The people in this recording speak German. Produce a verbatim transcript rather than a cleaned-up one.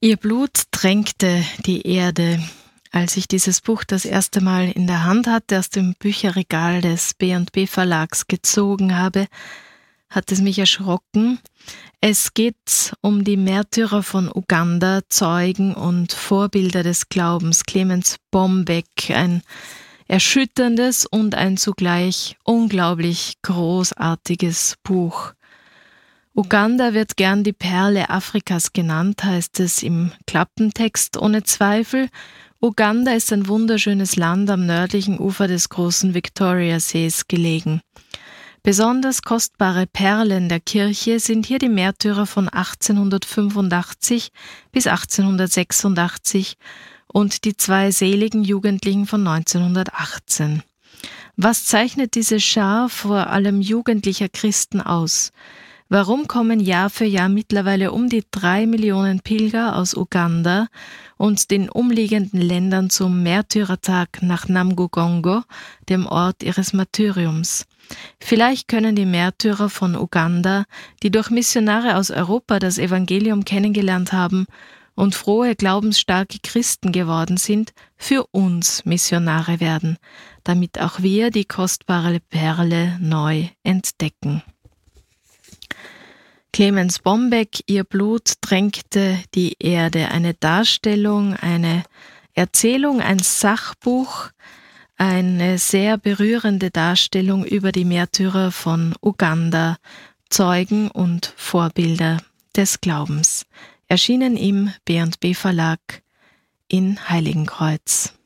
Ihr Blut tränkte die Erde. Als ich dieses Buch das erste Mal in der Hand hatte, aus dem Bücherregal des B und B Verlags gezogen habe, hat es mich erschrocken. Es geht um die Märtyrer von Uganda, Zeugen und Vorbilder des Glaubens. Clemens Bombeck, ein erschütterndes und ein zugleich unglaublich großartiges Buch. Uganda wird gern die Perle Afrikas genannt, heißt es im Klappentext ohne Zweifel. Uganda ist ein wunderschönes Land am nördlichen Ufer des großen Victoria-Sees gelegen. Besonders kostbare Perlen der Kirche sind hier die Märtyrer von achtzehnhundertfünfundachtzig bis achtzehnhundertsechsundachtzig und die zwei seligen Jugendlichen von neunzehnhundertachtzehn. Was zeichnet diese Schar vor allem jugendlicher Christen aus? Warum kommen Jahr für Jahr mittlerweile um die drei Millionen Pilger aus Uganda und den umliegenden Ländern zum Märtyrertag nach Namgugongo, dem Ort ihres Martyriums? Vielleicht können die Märtyrer von Uganda, die durch Missionare aus Europa das Evangelium kennengelernt haben und frohe, glaubensstarke Christen geworden sind, für uns Missionare werden, damit auch wir die kostbare Perle neu entdecken. Clemens Bombeck, Ihr Blut tränkte die Erde. Eine Darstellung, eine Erzählung, ein Sachbuch, eine sehr berührende Darstellung über die Märtyrer von Uganda, Zeugen und Vorbilder des Glaubens. Erschienen im B und B Verlag in Heiligenkreuz.